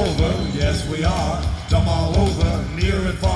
over, yes we are. Jump all over, near and far.